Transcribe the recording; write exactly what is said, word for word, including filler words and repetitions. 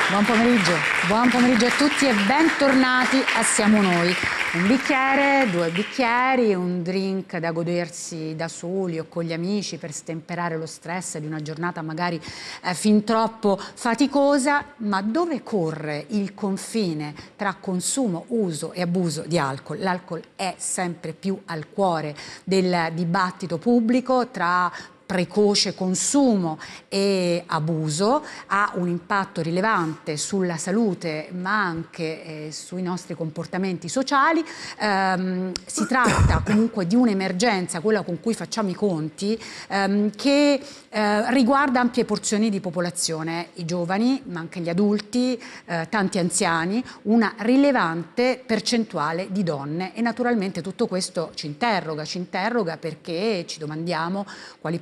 Buon pomeriggio, buon pomeriggio a tutti e bentornati a Siamo Noi. Un bicchiere, due bicchieri, un drink da godersi da soli o con gli amici per stemperare lo stress di una giornata magari eh, fin troppo faticosa, ma dove corre il confine tra consumo, uso e abuso di alcol? L'alcol è sempre più al cuore del dibattito pubblico tra precoce consumo e abuso, ha un impatto rilevante sulla salute ma anche eh, sui nostri comportamenti sociali. Ehm, si tratta comunque di un'emergenza, quella con cui facciamo i conti, ehm, che eh, riguarda ampie porzioni di popolazione, i giovani ma anche gli adulti, eh, tanti anziani, una rilevante percentuale di donne, e naturalmente tutto questo ci interroga, ci interroga perché ci domandiamo quali